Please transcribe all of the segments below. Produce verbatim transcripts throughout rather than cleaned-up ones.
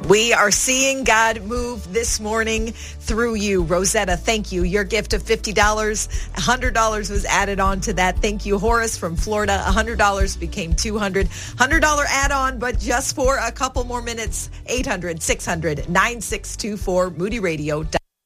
We are seeing God move this morning through you. Rosetta, thank you. Your gift of fifty dollars, one hundred dollars was added on to that. Thank you, Horace from Florida. one hundred dollars became two hundred dollars. one hundred dollars add-on, but just for a couple more minutes. eight hundred, six hundred, nine six two four, Moody Radio.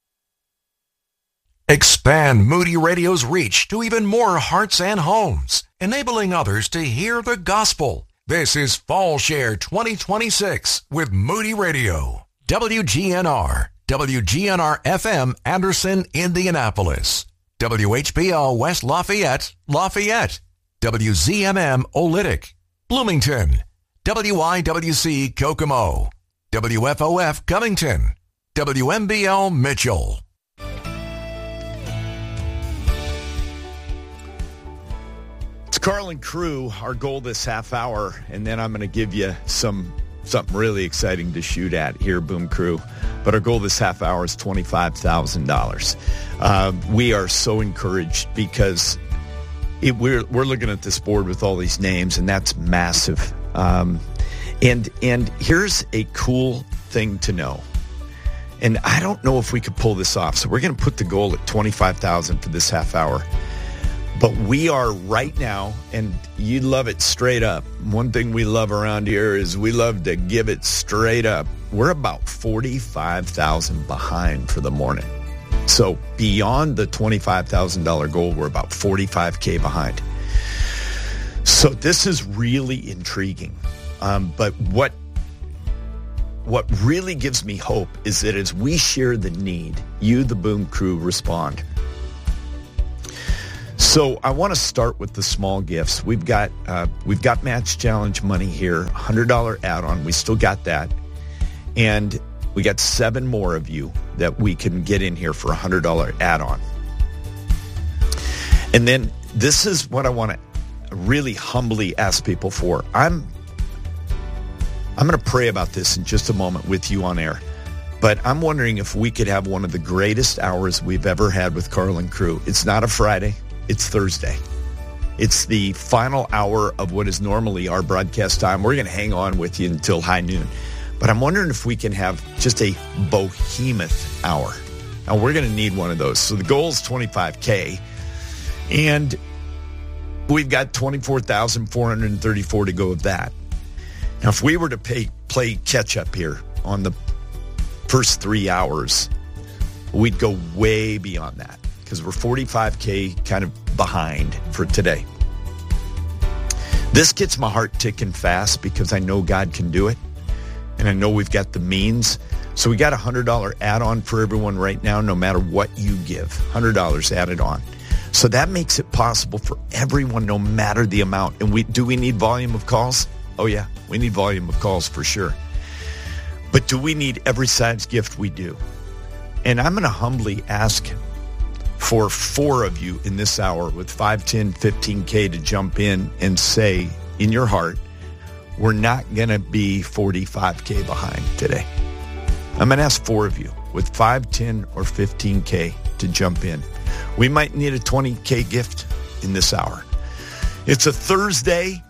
Expand Moody Radio's reach to even more hearts and homes, enabling others to hear the gospel. This is Fall Share twenty twenty-six with Moody Radio. W G N R, W G N R F M, Anderson, Indianapolis. W H P L West Lafayette, Lafayette. W Z M M Olytic, Bloomington. W I W C Kokomo. W F O F Covington. W M B L Mitchell. Carlin Crew, our goal this half hour, and then I'm going to give you some something really exciting to shoot at here, Boom Crew. But our goal this half hour is twenty-five thousand dollars. Uh, we are so encouraged because it, we're we're looking at this board with all these names, and that's massive. Um, and and here's a cool thing to know. And I don't know if we could pull this off, so we're going to put the goal at twenty-five thousand dollars for this half hour. But we are right now, and you love it straight up. One thing we love around here is we love to give it straight up. We're about forty-five thousand dollars behind for the morning. So beyond the twenty-five thousand dollars goal, we're about forty-five K behind. So this is really intriguing. Um, but what what really gives me hope is that as we share the need, you, the Boom Crew, respond. So I want to start with the small gifts. We've got uh, we've got Match Challenge money here, one hundred dollars add-on. We still got that. And we got seven more of you that we can get in here for a one hundred dollars add-on. And then this is what I want to really humbly ask people for. I'm, I'm going to pray about this in just a moment with you on air. But I'm wondering if we could have one of the greatest hours we've ever had with Carlin Crew. It's not a Friday. It's Thursday. It's the final hour of what is normally our broadcast time. We're going to hang on with you until high noon. But I'm wondering if we can have just a behemoth hour. Now, we're going to need one of those. So the goal is twenty-five K. And we've got twenty-four thousand four hundred thirty-four to go of that. Now, if we were to pay, play catch-up here on the first three hours, we'd go way beyond that. Because we're forty-five K kind of behind for today. This gets my heart ticking fast because I know God can do it. And I know we've got the means. So we got a one hundred dollars add-on for everyone right now, no matter what you give. one hundred dollars added on. So that makes it possible for everyone, no matter the amount. And we do we need volume of calls? Oh, yeah. We need volume of calls for sure. But do we need every size gift? We do. And I'm going to humbly ask for four of you in this hour with five, ten, fifteen K to jump in and say in your heart, we're not going to be forty-five K behind today. I'm going to ask four of you with five, ten, or fifteen K to jump in. We might need a twenty K gift in this hour. It's a Thursday.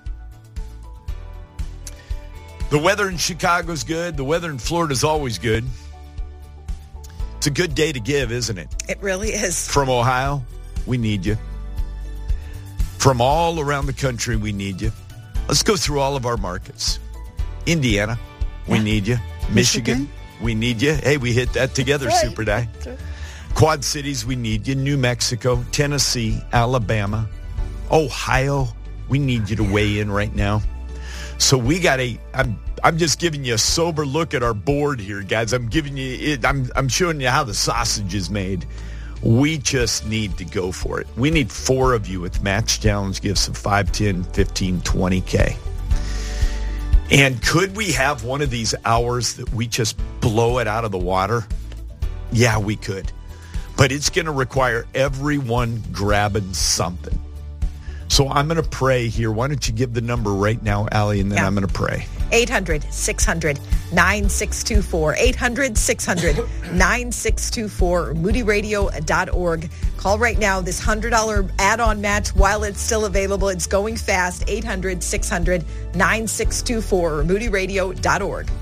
The weather in Chicago's good. The weather in Florida's always good. It's a good day to give, isn't it? It really is. From Ohio, we need you. From all around the country, we need you. Let's go through all of our markets. Indiana, we yeah. need you. Michigan, Michigan, we need you. Hey, we hit that together, right. Super Day. Right. Quad Cities, we need you. New Mexico, Tennessee, Alabama, Ohio, we need you to weigh in right now. So we got a, I'm, I'm just giving you a sober look at our board here, guys. I'm giving you it. I'm, I'm showing you how the sausage is made. We just need to go for it. We need four of you with Match Challenge gifts of five, ten, fifteen, twenty K. And could we have one of these hours that we just blow it out of the water? Yeah, we could. But it's going to require everyone grabbing something. So I'm going to pray here. Why don't you give the number right now, Allie, and then yeah. I'm going to pray. eight hundred, six hundred, nine six two four. eight hundred, six hundred, nine six two four. moody radio dot org. Call right now. This one hundred dollars add-on match, while it's still available, it's going fast. eight hundred, six hundred, nine six two four. moody radio dot org.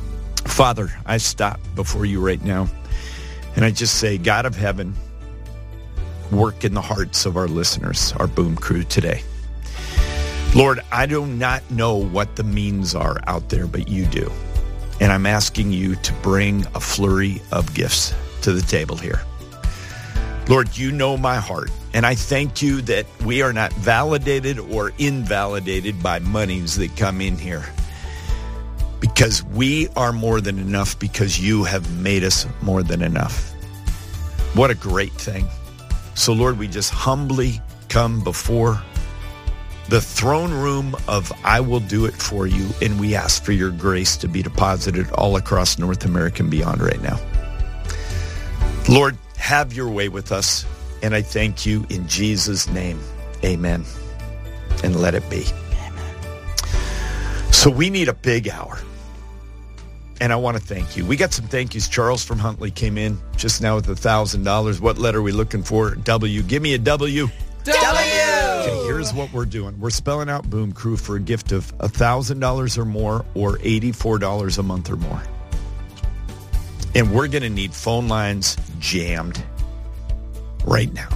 Father, I stop before you right now, and I just say, God of heaven, work in the hearts of our listeners, our Boom crew today. Lord, I do not know what the means are out there, but you do. And I'm asking you to bring a flurry of gifts to the table here. Lord, you know my heart, and I thank you that we are not validated or invalidated by monies that come in here, because we are more than enough because you have made us more than enough. What a great thing. So, Lord, we just humbly come before the throne room of I will do it for you, and we ask for your grace to be deposited all across North America and beyond right now. Lord, have your way with us, and I thank you in Jesus' name. Amen. And let it be. Amen. So we need a big hour, and I want to thank you. We got some thank yous. Charles from Huntley came in just now with one thousand dollars. What letter are we looking for? W. Give me a W. W! Okay, here's what we're doing. We're spelling out Boom Crew for a gift of one thousand dollars or more or eighty-four dollars a month or more. And we're going to need phone lines jammed right now.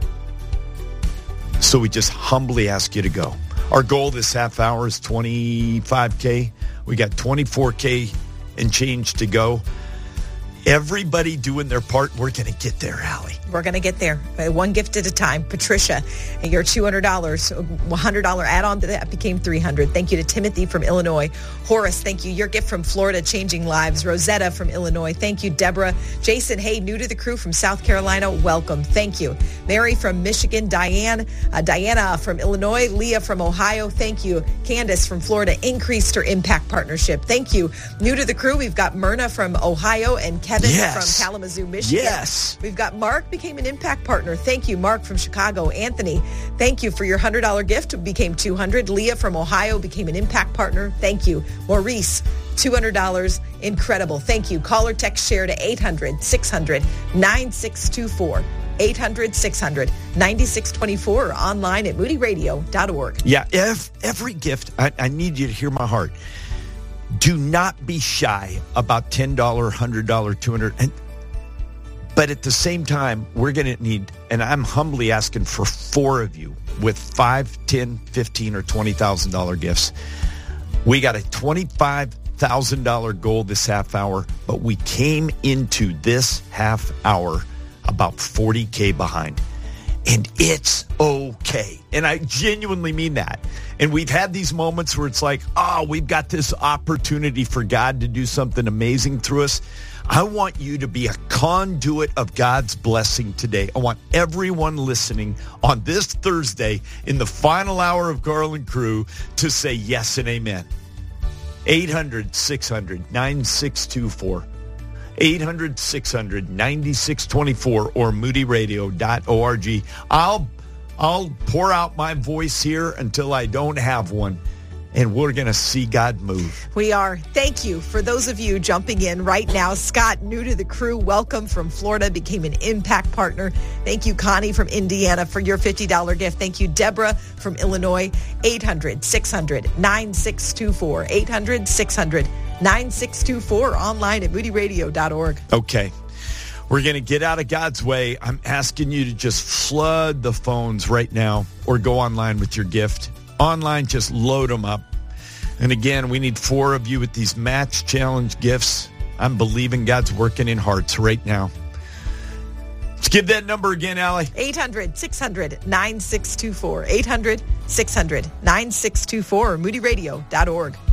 So we just humbly ask you to go. Our goal this half hour is twenty-five K. We got twenty-four K and change to go. Everybody doing their part. We're going to get there, Allie. We're going to get there. One gift at a time. Patricia, your two hundred dollars, one hundred dollars add-on to that became three hundred dollars. Thank you to Timothy from Illinois. Horace, thank you. Your gift from Florida, changing lives. Rosetta from Illinois. Thank you, Deborah. Jason, hey, new to the crew from South Carolina. Welcome. Thank you. Mary from Michigan. Diane, uh, Diana from Illinois. Leah from Ohio. Thank you. Candace from Florida increased her impact partnership. Thank you. New to the crew, we've got Myrna from Ohio and Kevin yes. from Kalamazoo, Michigan. Yes. We've got Mark became an impact partner. Thank you, Mark from Chicago. Anthony, thank you for your one hundred dollars gift. Became two hundred dollars. Leah from Ohio became an impact partner. Thank you. Maurice, two hundred dollars. Incredible. Thank you. Call or text share to eight hundred, six hundred, nine six two four. eight hundred, six hundred, nine six two four or online at moody radio dot org. Yeah, if every gift, I, I need you to hear my heart. Do not be shy about ten dollars, one hundred dollars, two hundred dollars. And, but at the same time, we're going to need, and I'm humbly asking for four of you with five, ten, fifteen, or twenty thousand dollars gifts. We got a twenty-five thousand dollars goal this half hour, but we came into this half hour about forty K behind. And it's okay. And I genuinely mean that. And we've had these moments where it's like, oh, we've got this opportunity for God to do something amazing through us. I want you to be a conduit of God's blessing today. I want everyone listening on this Thursday in the final hour of Garland Crew to say yes and amen. eight hundred, six hundred, nine six two four. eight hundred, six hundred, nine six two four or moody radio dot org. I'll I'll pour out my voice here until I don't have one, and we're going to see God move. We are. Thank you for those of you jumping in right now. Scott, new to the crew, welcome from Florida, became an impact partner. Thank you, Connie from Indiana, for your fifty dollars gift. Thank you, Deborah from Illinois. eight hundred, six hundred, nine six two four. eight hundred, six hundred, nine six two four, online at moody radio dot org. Okay. We're going to get out of God's way. I'm asking you to just flood the phones right now or go online with your gift. Online, just load them up. And again, we need four of you with these match challenge gifts. I'm believing God's working in hearts right now. Let's give that number again, Allie. eight hundred, six hundred, nine six two four. eight hundred, six hundred, nine six two four or moody radio dot org.